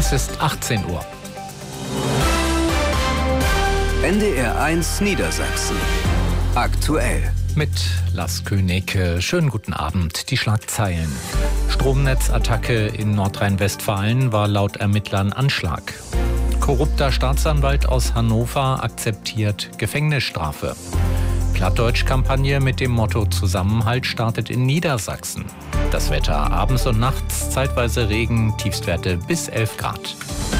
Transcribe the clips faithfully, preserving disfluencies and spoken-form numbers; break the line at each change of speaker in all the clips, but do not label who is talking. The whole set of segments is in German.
Es ist achtzehn Uhr.
N D R eins Niedersachsen. Aktuell.
Mit Lars König. Schönen guten Abend. Die Schlagzeilen. Stromnetzattacke in Nordrhein-Westfalen war laut Ermittlern Anschlag. Korrupter Staatsanwalt aus Hannover akzeptiert Gefängnisstrafe. Plattdeutsch-Kampagne mit dem Motto Zusammenhalt startet in Niedersachsen. Das Wetter abends und nachts, zeitweise Regen, Tiefstwerte bis elf Grad.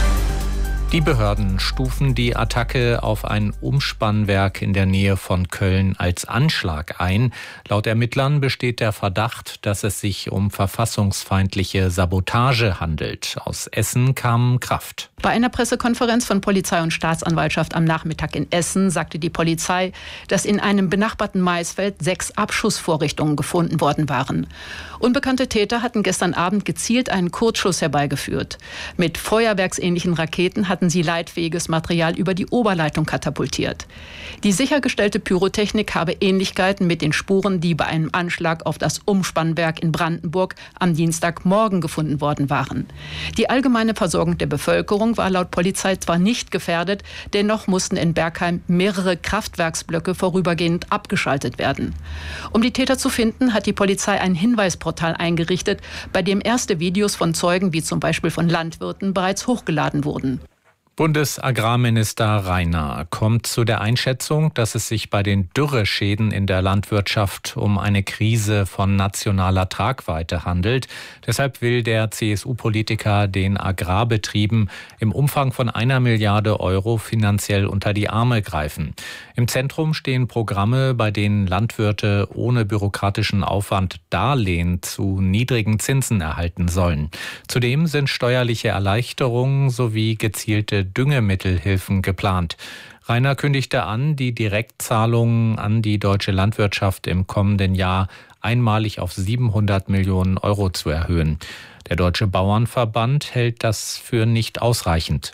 Die Behörden stufen die Attacke auf ein Umspannwerk in der Nähe von Köln als Anschlag ein. Laut Ermittlern besteht der Verdacht, dass es sich um verfassungsfeindliche Sabotage handelt. Aus Essen kam Kraft.
Bei einer Pressekonferenz von Polizei und Staatsanwaltschaft am Nachmittag in Essen sagte die Polizei, dass in einem benachbarten Maisfeld sechs Abschussvorrichtungen gefunden worden waren. Unbekannte Täter hatten gestern Abend gezielt einen Kurzschuss herbeigeführt. Mit feuerwerksähnlichen Raketen hatten sie leitfähiges Material über die Oberleitung katapultiert. Die sichergestellte Pyrotechnik habe Ähnlichkeiten mit den Spuren, die bei einem Anschlag auf das Umspannwerk in Brandenburg am Dienstagmorgen gefunden worden waren. Die allgemeine Versorgung der Bevölkerung war laut Polizei zwar nicht gefährdet, dennoch mussten in Bergheim mehrere Kraftwerksblöcke vorübergehend abgeschaltet werden. Um die Täter zu finden, hat die Polizei ein Hinweisportal eingerichtet, bei dem erste Videos von Zeugen wie zum Beispiel von Landwirten bereits hochgeladen wurden.
Bundesagrarminister Rainer kommt zu der Einschätzung, dass es sich bei den Dürreschäden in der Landwirtschaft um eine Krise von nationaler Tragweite handelt. Deshalb will der C S U-Politiker den Agrarbetrieben im Umfang von einer Milliarde Euro finanziell unter die Arme greifen. Im Zentrum stehen Programme, bei denen Landwirte ohne bürokratischen Aufwand Darlehen zu niedrigen Zinsen erhalten sollen. Zudem sind steuerliche Erleichterungen sowie gezielte Düngemittelhilfen geplant. Rainer kündigte an, die Direktzahlungen an die deutsche Landwirtschaft im kommenden Jahr einmalig auf siebenhundert Millionen Euro zu erhöhen. Der Deutsche Bauernverband hält das für nicht ausreichend.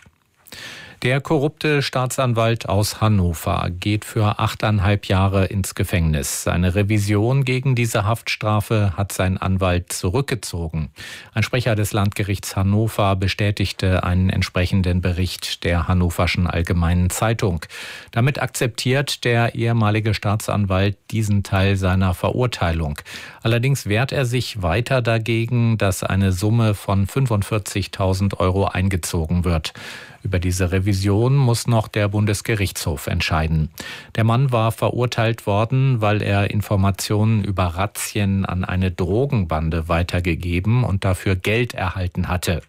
Der korrupte Staatsanwalt aus Hannover geht für achteinhalb Jahre ins Gefängnis. Seine Revision gegen diese Haftstrafe hat sein Anwalt zurückgezogen. Ein Sprecher des Landgerichts Hannover bestätigte einen entsprechenden Bericht der Hannoverschen Allgemeinen Zeitung. Damit akzeptiert der ehemalige Staatsanwalt diesen Teil seiner Verurteilung. Allerdings wehrt er sich weiter dagegen, dass eine Summe von fünfundvierzigtausend Euro eingezogen wird. Über diese Revision muss noch der Bundesgerichtshof entscheiden. Der Mann war verurteilt worden, weil er Informationen über Razzien an eine Drogenbande weitergegeben und dafür Geld erhalten hatte.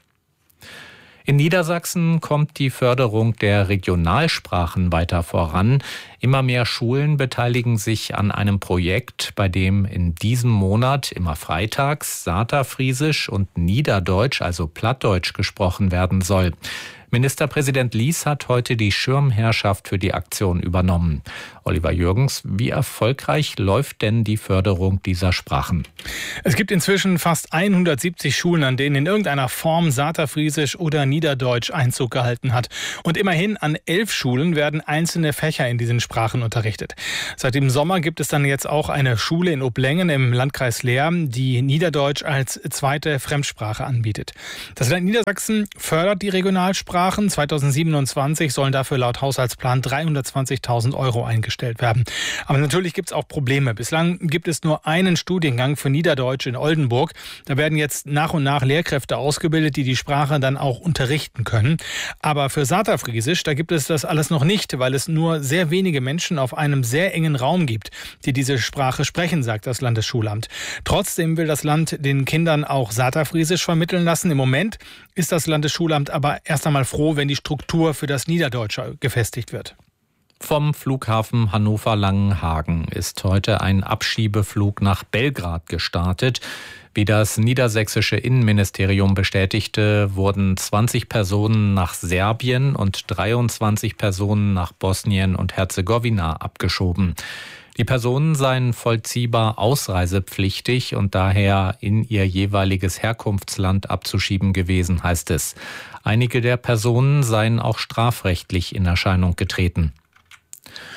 In Niedersachsen kommt die Förderung der Regionalsprachen weiter voran. Immer mehr Schulen beteiligen sich an einem Projekt, bei dem in diesem Monat immer freitags Saterfriesisch und Niederdeutsch, also Plattdeutsch, gesprochen werden soll. Ministerpräsident Lies hat heute die Schirmherrschaft für die Aktion übernommen. Oliver Jürgens, wie erfolgreich läuft denn die Förderung dieser Sprachen?
Es gibt inzwischen fast hundertsiebzig Schulen, an denen in irgendeiner Form Saterfriesisch oder Niederdeutsch Einzug gehalten hat. Und immerhin an elf Schulen werden einzelne Fächer in diesen Sprachen unterrichtet. Seit dem Sommer gibt es dann jetzt auch eine Schule in Oblängen im Landkreis Leer, die Niederdeutsch als zweite Fremdsprache anbietet. Das Land Niedersachsen fördert die Regionalsprachen. zweitausendsiebenundzwanzig sollen dafür laut Haushaltsplan dreihundertzwanzigtausend Euro eingestellt werden. Aber natürlich gibt es auch Probleme. Bislang gibt es nur einen Studiengang für Niederdeutsch in Oldenburg. Da werden jetzt nach und nach Lehrkräfte ausgebildet, die die Sprache dann auch unterrichten können. Aber für Saterfriesisch, da gibt es das alles noch nicht, weil es nur sehr wenige Menschen auf einem sehr engen Raum gibt, die diese Sprache sprechen, sagt das Landesschulamt. Trotzdem will das Land den Kindern auch Saterfriesisch vermitteln lassen. Im Moment ist das Landesschulamt aber erst einmal froh, wenn die Struktur für das Niederdeutsche gefestigt wird.
Vom Flughafen Hannover-Langenhagen ist heute ein Abschiebeflug nach Belgrad gestartet. Wie das niedersächsische Innenministerium bestätigte, wurden zwanzig Personen nach Serbien und dreiundzwanzig Personen nach Bosnien und Herzegowina abgeschoben. Die Personen seien vollziehbar ausreisepflichtig und daher in ihr jeweiliges Herkunftsland abzuschieben gewesen, heißt es. Einige der Personen seien auch strafrechtlich in Erscheinung getreten.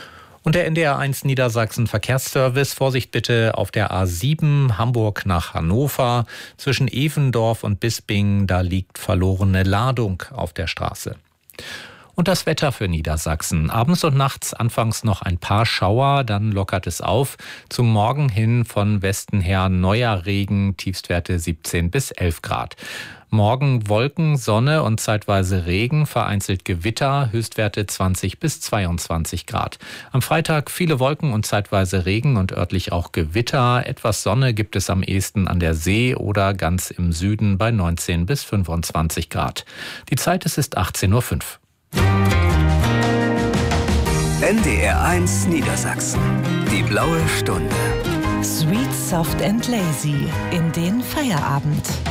Und der N D R eins Niedersachsen Verkehrsservice. Vorsicht bitte auf der A sieben Hamburg nach Hannover. Zwischen Evendorf und Bisping, da liegt verlorene Ladung auf der Straße. Und das Wetter für Niedersachsen. Abends und nachts anfangs noch ein paar Schauer, dann lockert es auf. Zum Morgen hin von Westen her neuer Regen, Tiefstwerte siebzehn bis elf Grad. Morgen Wolken, Sonne und zeitweise Regen, vereinzelt Gewitter, Höchstwerte zwanzig bis zweiundzwanzig Grad. Am Freitag viele Wolken und zeitweise Regen und örtlich auch Gewitter. Etwas Sonne gibt es am ehesten an der See oder ganz im Süden bei neunzehn bis fünfundzwanzig Grad. Die Zeit es ist achtzehn Uhr fünf.
N D R eins Niedersachsen. Die blaue Stunde.
Sweet, soft and lazy in den Feierabend.